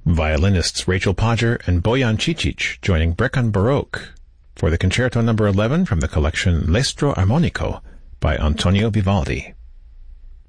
Violinists Rachel Podger and Bojan Cicic joining Brecon Baroque for the Concerto No. 11 from the collection L'Estro Armonico by Antonio Vivaldi.